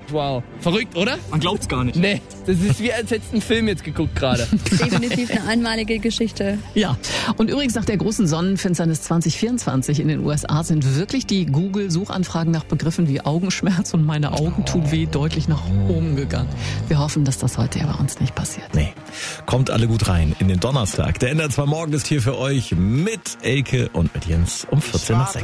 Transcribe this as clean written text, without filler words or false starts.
Wow. Verrückt, oder? Man glaubt's gar nicht. Nee, das ist wie als hättest du einen Film jetzt geguckt gerade. Definitiv eine einmalige Geschichte. Ja, und übrigens nach der großen Sonnenfinsternis 2024 in den USA sind wirklich die Google-Suchanfragen nach Begriffen wie Augenschmerz und meine Augen tun weh deutlich nach oben gegangen. Wir hoffen, dass das heute ja bei uns nicht passiert. Nee, kommt alle gut rein in den Donnerstag. Der NDR 2 Morgen ist hier für euch mit Elke und mit Jens um 14 nach 6.